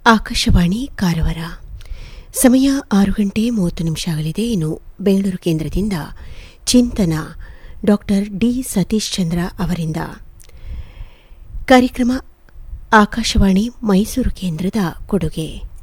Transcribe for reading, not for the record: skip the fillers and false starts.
ಆಕಾಶವಾಣಿ ಕಾರವಾರ. ಸಮಯ 6:30 ಆಗಲಿದೆ. ಇನ್ನು ಬೆಂಗಳೂರು ಕೇಂದ್ರದಿಂದ ಚಿಂತನ ಡಾಕ್ಟರ್ ಡಿ ಸತೀಶ್ ಚಂದ್ರ ಅವರಿಂದ. ಕಾರ್ಯಕ್ರಮ ಆಕಾಶವಾಣಿ ಮೈಸೂರು ಕೇಂದ್ರದ ಕೊಡುಗೆ.